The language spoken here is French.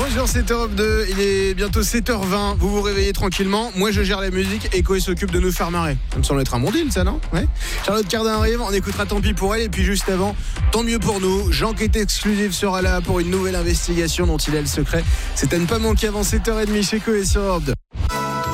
Bonjour, c'est Europe 2, il est bientôt 7h20, vous vous réveillez tranquillement, moi je gère la musique et Koé s'occupe de nous faire marrer. Ça me semble être un bon deal ça, non? Ouais. Charlotte Cardin arrive, on écoutera Tant pis pour elle et puis juste avant, tant mieux pour nous, J'enquête exclusive sera là pour une nouvelle investigation dont il a le secret. C'est à ne pas manquer avant 7h30 chez Koé sur Europe 2.